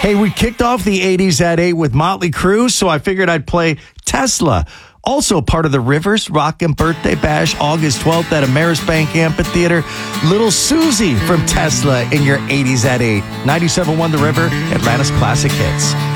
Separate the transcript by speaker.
Speaker 1: Hey, we kicked off the 80s at 8 with Motley Crue, so I figured I'd play Tesla. Also part of the Rivers Rockin' Birthday Bash, August 12th at Amerisbank Amphitheater. Little Susie from Tesla in your 80s at 8. 97.1 The River, Atlanta's classic hits.